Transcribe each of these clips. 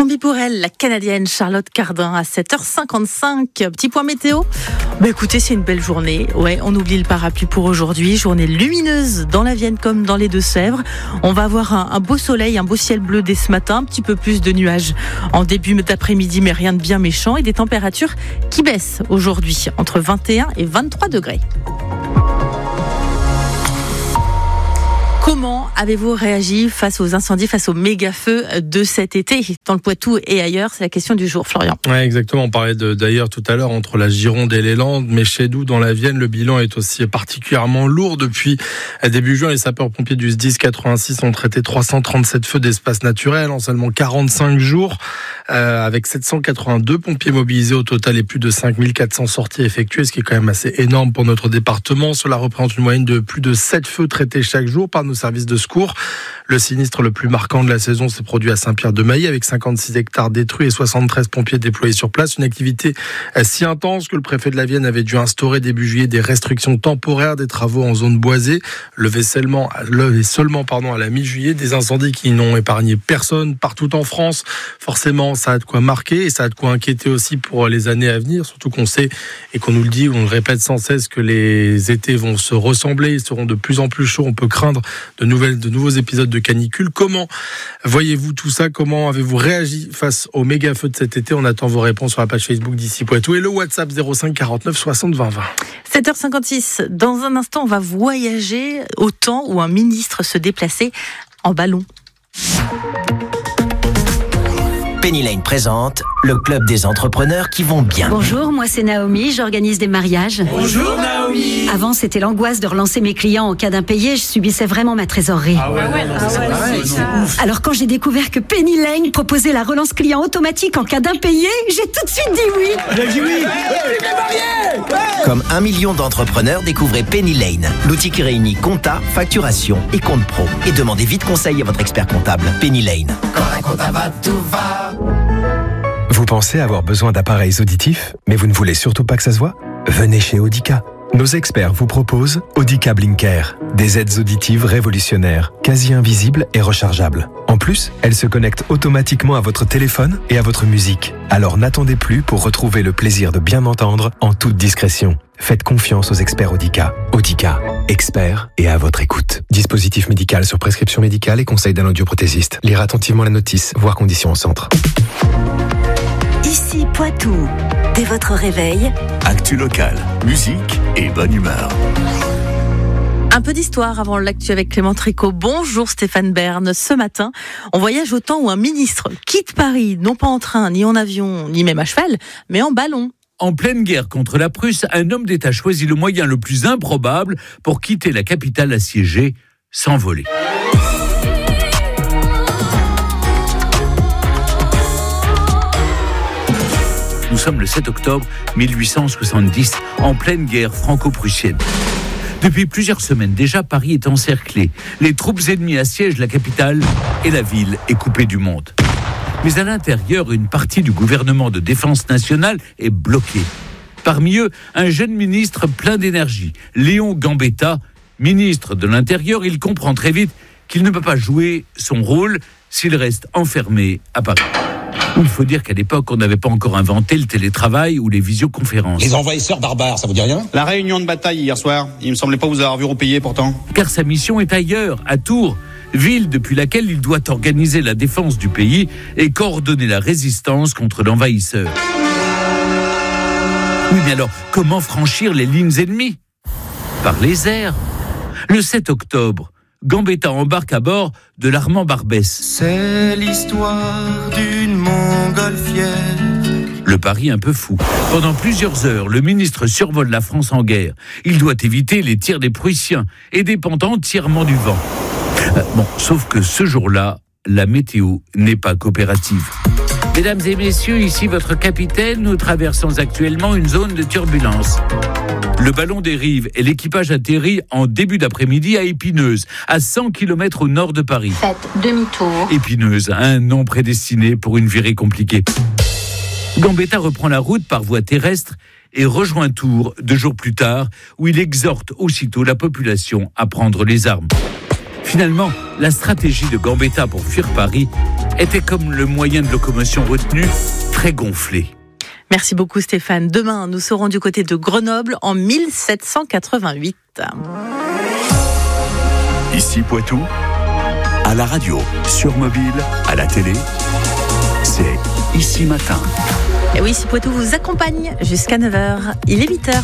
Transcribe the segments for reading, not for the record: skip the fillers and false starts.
Tant pis pour elle, la Canadienne Charlotte Cardin à 7h55. Petit point météo. Écoutez, c'est une belle journée. Ouais, on oublie le parapluie pour aujourd'hui. Journée lumineuse dans la Vienne comme dans les Deux-Sèvres. On va avoir un beau soleil, un beau ciel bleu dès ce matin. Un petit peu plus de nuages en début d'après-midi, mais rien de bien méchant. Et des températures qui baissent aujourd'hui, entre 21 et 23 degrés. Comment avez-vous réagi face aux incendies, face aux méga-feux de cet été dans le Poitou et ailleurs? C'est la question du jour, Florian. Oui, exactement. On parlait d'ailleurs tout à l'heure entre la Gironde et les Landes, mais chez nous, dans la Vienne, le bilan est aussi particulièrement lourd. Depuis début juin, les sapeurs-pompiers du SDIS 86 ont traité 337 feux d'espace naturel en seulement 45 jours, avec 782 pompiers mobilisés au total et plus de 5400 sorties effectuées, ce qui est quand même assez énorme pour notre département. Cela représente une moyenne de plus de 7 feux traités chaque jour par nos services de secours. Le sinistre le plus marquant de la saison s'est produit à Saint-Pierre-de-Mailly avec 56 hectares détruits et 73 pompiers déployés sur place. Une activité si intense que le préfet de la Vienne avait dû instaurer début juillet des restrictions temporaires des travaux en zone boisée. Levé seulement à la mi-juillet, des incendies qui n'ont épargné personne partout en France. Forcément, ça a de quoi marquer et ça a de quoi inquiéter aussi pour les années à venir. Surtout qu'on sait et qu'on nous le dit, on le répète sans cesse que les étés vont se ressembler, ils seront de plus en plus chauds. On peut craindre de nouveaux épisodes de canicule. Comment voyez-vous tout ça? Comment avez-vous réagi face aux méga feux de cet été? On attend vos réponses sur la page Facebook d'ici Poitou et le WhatsApp 05 49 60 20 20. 7h56. Dans un instant, on va voyager au temps où un ministre se déplaçait en ballon. Penny Lane présente le club des entrepreneurs qui vont bien. Bonjour, moi c'est Naomi, j'organise des mariages. Bonjour Naomi. Avant c'était l'angoisse de relancer mes clients en cas d'impayé, je subissais vraiment ma trésorerie. Alors quand j'ai découvert que Penny Lane proposait la relance client automatique en cas d'impayé, j'ai tout de suite dit oui. Elle a dit oui. Comme 1 million d'entrepreneurs, découvrez Penny Lane, l'outil qui réunit compta, facturation et compte pro. Et demandez vite conseil à votre expert comptable. Penny Lane. Quand la compta va, tout va. Vous pensez avoir besoin d'appareils auditifs, mais vous ne voulez surtout pas que ça se voit? Venez chez Audica. Nos experts vous proposent Audica Blinker, des aides auditives révolutionnaires, quasi invisibles et rechargeables. En plus, elles se connectent automatiquement à votre téléphone et à votre musique. Alors n'attendez plus pour retrouver le plaisir de bien entendre en toute discrétion. Faites confiance aux experts Audica. Audica, experts et à votre écoute. Dispositif médical sur prescription médicale et conseil d'un audioprothésiste. Lire attentivement la notice, voir conditions au centre. Ici Poitou. Dès votre réveil, actu locale, musique et bonne humeur. Un peu d'histoire avant l'actu avec Clément Tricot. Bonjour Stéphane Bern. Ce matin, on voyage au temps où un ministre quitte Paris, non pas en train, ni en avion, ni même à cheval, mais en ballon. En pleine guerre contre la Prusse, un homme d'État choisit le moyen le plus improbable pour quitter la capitale assiégée, s'envoler. Nous sommes le 7 octobre 1870, en pleine guerre franco-prussienne. Depuis plusieurs semaines déjà, Paris est encerclé. Les troupes ennemies assiègent la capitale et la ville est coupée du monde. Mais à l'intérieur, une partie du gouvernement de défense nationale est bloquée. Parmi eux, un jeune ministre plein d'énergie, Léon Gambetta, ministre de l'Intérieur. Il comprend très vite qu'il ne peut pas jouer son rôle s'il reste enfermé à Paris. Il faut dire qu'à l'époque, on n'avait pas encore inventé le télétravail ou les visioconférences. Les envahisseurs barbares, ça vous dit rien? La réunion de bataille hier soir, il me semblait pas vous avoir vu repayer pourtant. Car sa mission est ailleurs, à Tours, ville depuis laquelle il doit organiser la défense du pays et coordonner la résistance contre l'envahisseur. Oui, mais alors, comment franchir les lignes ennemies? Par les airs. Le 7 octobre, Gambetta embarque à bord de l'Armand Barbès. C'est l'histoire d'une montgolfière. Le pari un peu fou. Pendant plusieurs heures, le ministre survole la France en guerre. Il doit éviter les tirs des Prussiens et dépend entièrement du vent. Sauf que ce jour-là, la météo n'est pas coopérative. Mesdames et messieurs, ici votre capitaine, nous traversons actuellement une zone de turbulence. Le ballon dérive et l'équipage atterrit en début d'après-midi à Épineuses, à 100 km au nord de Paris. Faites demi-tour. Épineuses, un nom prédestiné pour une virée compliquée. Gambetta reprend la route par voie terrestre et rejoint Tours 2 jours plus tard, où il exhorte aussitôt la population à prendre les armes. Finalement, la stratégie de Gambetta pour fuir Paris était comme le moyen de locomotion retenu, très gonflé. Merci beaucoup Stéphane. Demain, nous serons du côté de Grenoble en 1788. Ici Poitou, à la radio, sur mobile, à la télé, c'est Ici Matin. Et oui, Ici Poitou vous accompagne jusqu'à 9h. Il est 8h.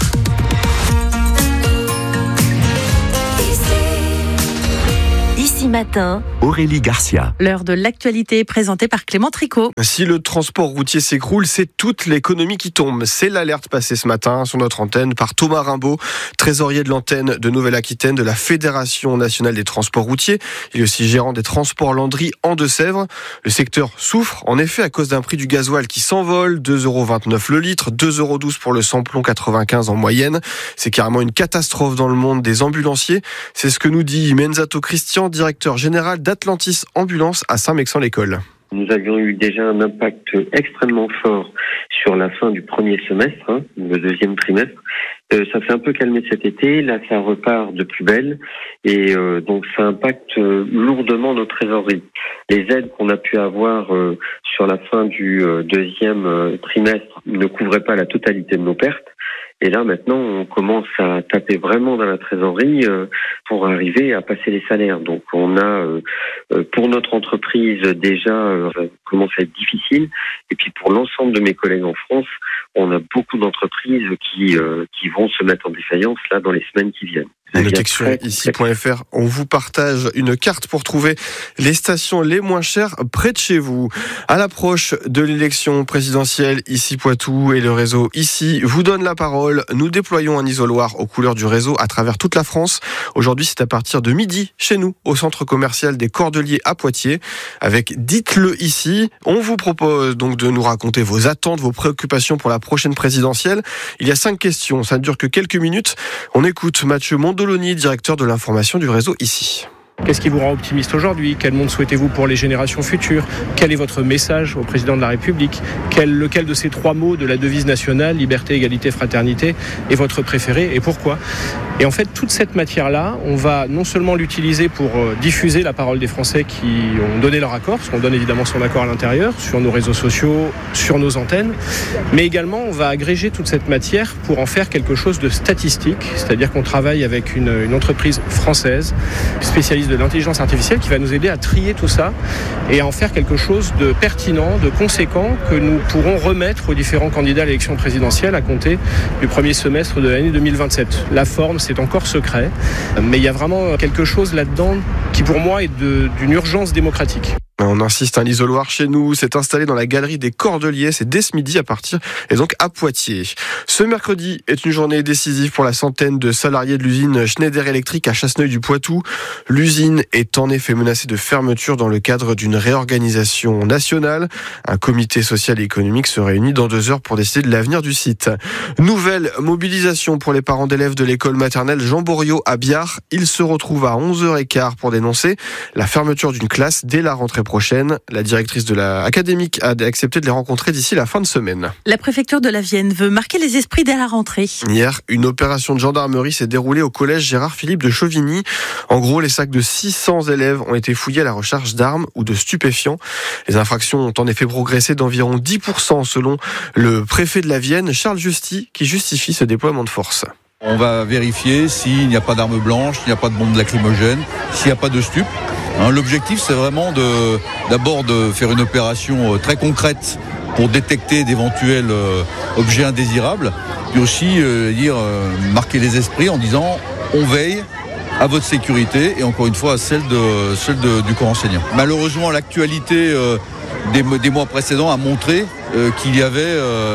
Ici Matin, Aurélie Garcia. L'heure de l'actualité présentée par Clément Tricot. Si le transport routier s'écroule, c'est toute l'économie qui tombe. C'est l'alerte passée ce matin sur notre antenne par Thomas Rimbaud, trésorier de l'antenne de Nouvelle-Aquitaine de la Fédération nationale des transports routiers. Il est aussi gérant des transports Landry en Deux-Sèvres. Le secteur souffre en effet à cause d'un prix du gasoil qui s'envole, 2,29 € le litre, 2,12 € pour le samplon 95 en moyenne. C'est carrément une catastrophe dans le monde des ambulanciers. C'est ce que nous dit Menzato Christian, directeur général d'Atlantis Ambulance à Saint-Mexan-l'École. Nous avions eu déjà un impact extrêmement fort sur la fin du premier semestre, le deuxième trimestre. Ça s'est un peu calmé cet été, là ça repart de plus belle et donc ça impacte lourdement nos trésoreries. Les aides qu'on a pu avoir sur la fin du deuxième trimestre ne couvraient pas la totalité de nos pertes. Et là, maintenant, on commence à taper vraiment dans la trésorerie pour arriver à passer les salaires. Donc, on a, pour notre entreprise, déjà, ça commence à être difficile. Et puis, pour l'ensemble de mes collègues en France, on a beaucoup d'entreprises qui vont se mettre en défaillance, là, dans les semaines qui viennent. Notez que sur ici.fr, on vous partage une carte pour trouver les stations les moins chères près de chez vous. À l'approche de l'élection présidentielle, Ici Poitou et le réseau Ici vous donne la parole. Nous déployons un isoloir aux couleurs du réseau à travers toute la France. Aujourd'hui, c'est à partir de midi chez nous, au centre commercial des Cordeliers à Poitiers. Avec Dites-le ici, on vous propose donc de nous raconter vos attentes, vos préoccupations pour la prochaine présidentielle. Il y a 5 questions, ça ne dure que quelques minutes. On écoute Mathieu Mondoloni, directeur de l'information du réseau Ici. Qu'est-ce qui vous rend optimiste aujourd'hui ? Quel monde souhaitez-vous pour les générations futures ? Quel est votre message au président de la République ? Lequel de ces 3 mots de la devise nationale, liberté, égalité, fraternité, est votre préféré et pourquoi ? Et en fait, toute cette matière-là, on va non seulement l'utiliser pour diffuser la parole des Français qui ont donné leur accord, parce qu'on donne évidemment son accord à l'intérieur, sur nos réseaux sociaux, sur nos antennes, mais également on va agréger toute cette matière pour en faire quelque chose de statistique, c'est-à-dire qu'on travaille avec une entreprise française, spécialiste de l'intelligence artificielle, qui va nous aider à trier tout ça et à en faire quelque chose de pertinent, de conséquent, que nous pourrons remettre aux différents candidats à l'élection présidentielle à compter du premier semestre de l'année 2027. La forme, c'est encore secret, mais il y a vraiment quelque chose là-dedans qui pour moi est d'une urgence démocratique. On insiste, l'isoloir chez nous s'est installé dans la galerie des Cordeliers, c'est dès ce midi à partir, et donc à Poitiers. Ce mercredi est une journée décisive pour la centaine de salariés de l'usine Schneider Electric à Chasseneuil-du-Poitou. L'usine est en effet menacée de fermeture dans le cadre d'une réorganisation nationale. Un comité social et économique se réunit dans 2 heures pour décider de l'avenir du site. Nouvelle mobilisation pour les parents d'élèves de l'école maternelle Jean Boriot à Biard. Ils se retrouvent à 11h15 pour dénoncer la fermeture d'une classe dès la rentrée prochaine. La directrice de l'académique a accepté de les rencontrer d'ici la fin de semaine. La préfecture de la Vienne veut marquer les esprits dès la rentrée. Hier, une opération de gendarmerie s'est déroulée au collège Gérard-Philippe de Chauvigny. En gros, les sacs de 600 élèves ont été fouillés à la recherche d'armes ou de stupéfiants. Les infractions ont en effet progressé d'environ 10% selon le préfet de la Vienne, Charles Justy, qui justifie ce déploiement de force. On va vérifier s'il n'y a pas d'armes blanches, s'il n'y a pas de bombes lacrymogènes, s'il n'y a pas de stupes. L'objectif, c'est vraiment d'abord de faire une opération très concrète pour détecter d'éventuels objets indésirables, puis aussi marquer les esprits en disant on veille à votre sécurité et encore une fois à celle du corps enseignant. Malheureusement, l'actualité des mois précédents a montré qu'il y avait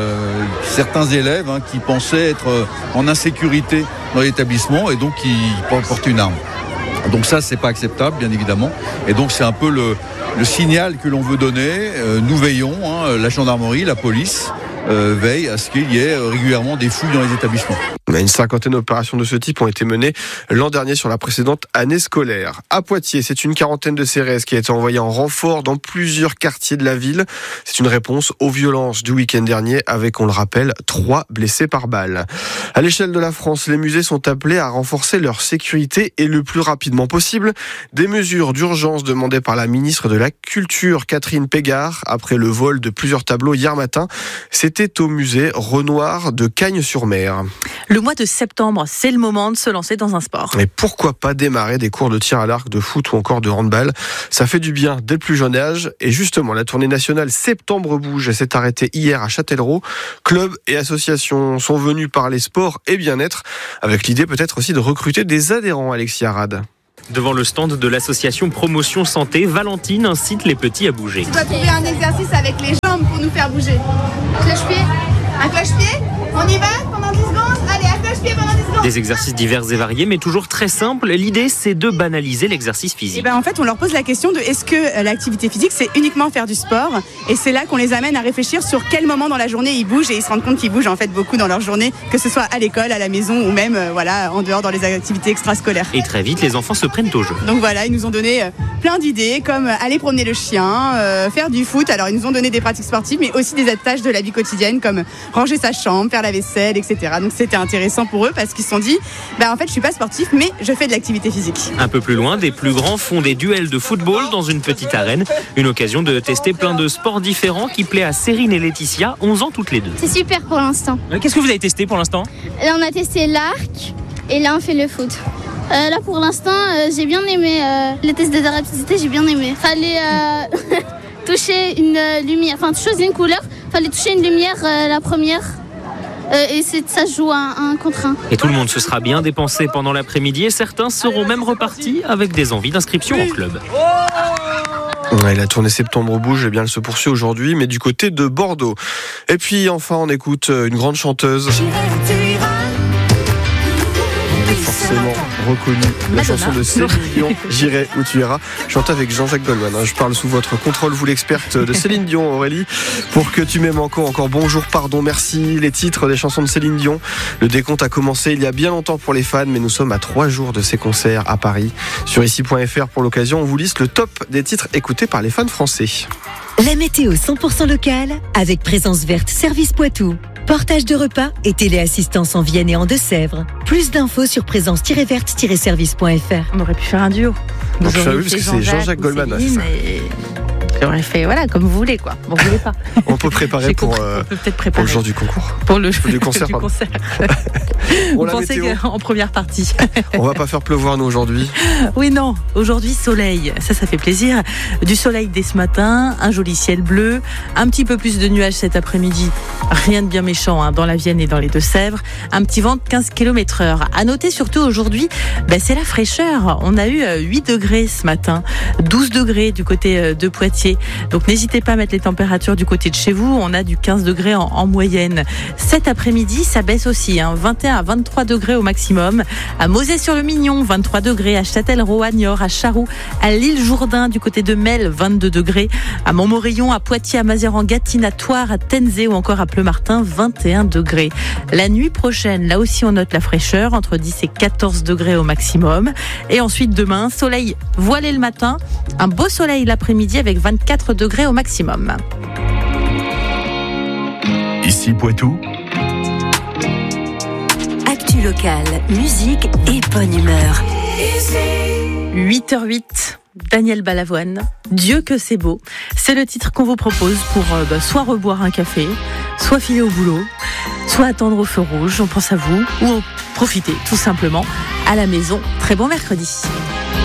certains élèves qui pensaient être en insécurité dans l'établissement et donc qui portaient une arme. Donc ça, c'est pas acceptable, bien évidemment. Et donc c'est un peu le signal que l'on veut donner. Nous veillons, la gendarmerie, la police veille à ce qu'il y ait régulièrement des fouilles dans les établissements. Une cinquantaine d'opérations de ce type ont été menées l'an dernier sur la précédente année scolaire. À Poitiers, c'est une quarantaine de CRS qui a été envoyée en renfort dans plusieurs quartiers de la ville. C'est une réponse aux violences du week-end dernier avec, on le rappelle, 3 blessés par balle. À l'échelle de la France, les musées sont appelés à renforcer leur sécurité et le plus rapidement possible. Des mesures d'urgence demandées par la ministre de la Culture, Catherine Pégard, après le vol de plusieurs tableaux hier matin. C'était au musée Renoir de Cagnes-sur-Mer. Le mois de septembre, c'est le moment de se lancer dans un sport. Et pourquoi pas démarrer des cours de tir à l'arc, de foot ou encore de handball? Ça fait du bien dès le plus jeune âge. Et justement, la tournée nationale Septembre Bouge s'est arrêtée hier à Châtellerault. Clubs et associations sont venus parler sport et bien-être, avec l'idée peut-être aussi de recruter des adhérents, Alexis Arad. Devant le stand de l'association Promotion Santé, Valentine incite les petits à bouger. On doit trouver un exercice avec les jambes pour nous faire bouger. Cloche-pied. Un cloche-pied. On y va pendant 10 secondes. Allez, un cloche-pied pendant 10 secondes. Des exercices divers et variés, mais toujours très simples. L'idée, c'est de banaliser l'exercice physique. En fait, on leur pose la question de est-ce que l'activité physique, c'est uniquement faire du sport? Et c'est là qu'on les amène à réfléchir sur quel moment dans la journée ils bougent. Et ils se rendent compte qu'ils bougent en fait beaucoup dans leur journée, que ce soit à l'école, à la maison ou même en dehors dans les activités extrascolaires. Et très vite, les enfants se prennent au jeu. Donc voilà, ils nous ont donné plein d'idées comme aller promener le chien, faire du foot. Alors ils nous ont donné des pratiques sportives, mais aussi des tâches de la vie quotidienne comme ranger sa chambre, faire la vaisselle, etc. Donc c'était intéressant pour eux parce qu'ils se sont dit, en fait je suis pas sportif mais je fais de l'activité physique. Un peu plus loin, des plus grands font des duels de football dans une petite arène. Une occasion de tester plein de sports différents qui plaît à Cérine et Laetitia, 11 ans toutes les deux. C'est super pour l'instant. Qu'est-ce que vous avez testé pour l'instant? Là on a testé l'arc et là on fait le foot. Là pour l'instant j'ai bien aimé les tests de rapidité, j'ai bien aimé. Fallait toucher une lumière, choisir une couleur, fallait toucher une lumière la première. Et ça se joue un contre un. Et tout le monde se sera bien dépensé pendant l'après-midi et certains seront même repartis avec des envies d'inscription en club. Ouais, la tournée Septembre Bouge, elle se poursuit aujourd'hui, mais du côté de Bordeaux. Et puis enfin, on écoute une grande chanteuse. Forcément reconnu la chanson de Céline Dion, J'irai où tu iras, chantée avec Jean-Jacques Goldman. Je parle sous votre contrôle, vous l'experte de Céline Dion, Aurélie. Pour que tu m'aimes encore bonjour, pardon, merci, les titres des chansons de Céline Dion. Le décompte a commencé il y a bien longtemps pour les fans, mais nous sommes à 3 jours de ces concerts à Paris. Sur ici.fr pour l'occasion, on vous liste le top des titres écoutés par les fans français. La météo 100% locale avec Présence Verte Service Poitou. Portage de repas et téléassistance en Vienne et en Deux-Sèvres. Plus d'infos sur présence-verte-service.fr. On aurait pu faire un duo. Donc, je savais, parce que c'est Jean-Jacques Goldman. J'aurais fait, comme vous voulez, quoi. Bon, vous voulez pas. On peut préparer pour le jour du concours. Pour le du concert. Vous pensez qu'en première partie. On va pas faire pleuvoir, nous, aujourd'hui. Oui, non. Aujourd'hui, soleil. Ça fait plaisir. Du soleil dès ce matin, un joli ciel bleu, un petit peu plus de nuages cet après-midi. Rien de bien méchant dans la Vienne et dans les Deux-Sèvres. Un petit vent de 15 km/h. À noter surtout aujourd'hui, c'est la fraîcheur. On a eu 8 degrés ce matin, 12 degrés du côté de Poitiers. Donc n'hésitez pas à mettre les températures du côté de chez vous. On a du 15 degrés en moyenne. Cet après-midi, ça baisse aussi. 21 à 23 degrés au maximum. À Mosée-sur-le-Mignon, 23 degrés. À Châtellerault, à Niort, à Charroux, à l'Île-Jourdain, du côté de Mel, 22 degrés. À Montmorillon, à Poitiers, à Mazeran-Gâtine, à Thouars, à Tenzé ou encore à Pleumartin, 21 degrés. La nuit prochaine, là aussi on note la fraîcheur, entre 10 et 14 degrés au maximum. Et ensuite demain, soleil voilé le matin, un beau soleil l'après-midi avec 24 degrés au maximum. Ici Poitou. Actu locale, musique et bonne humeur. 8h08. Daniel Balavoine, Dieu que c'est beau. C'est le titre qu'on vous propose pour soit reboire un café, soit filer au boulot, soit attendre au feu rouge, on pense à vous, ou en profiter tout simplement à la maison. Très bon mercredi.